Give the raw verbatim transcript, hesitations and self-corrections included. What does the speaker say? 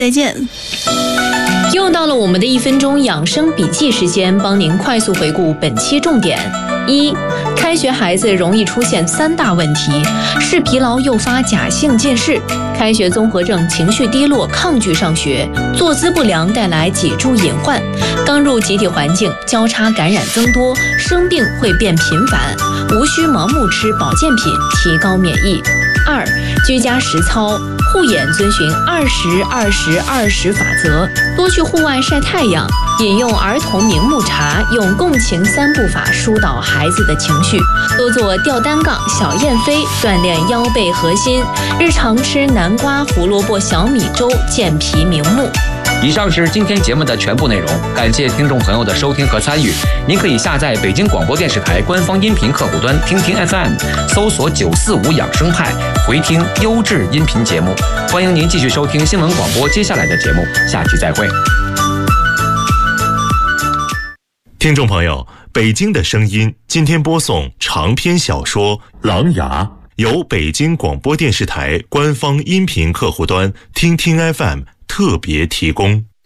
再见。 又到了我们的一分钟养生笔记时间，帮您快速回顾本期重点。一、开学孩子容易出现三大问题：视疲劳诱发假性近视，开学综合症情绪低落抗拒上学，坐姿不良带来脊柱隐患，刚入集体环境交叉感染增多，生病会变频繁，无需盲目吃保健品提高免疫。二、居家实操，护眼遵循二十二十二十法则，多去户外晒太阳，饮用儿童明目茶，用共情三步法疏导孩子的情绪，多做吊单杠、小燕飞，锻炼腰背核心，日常吃南瓜、胡萝卜小米粥，健脾明目。 以上是今天节目的全部内容，感谢听众朋友的收听和参与。您可以下载北京广播电视台官方音频客户端听听 F M， 搜索九四五养生派，回听优质音频节目。欢迎您继续收听新闻广播接下来的节目，下期再会。 听众朋友，北京的声音今天播送长篇小说《狼牙》，由北京广播电视台官方音频客户端听听 F M 特别提供。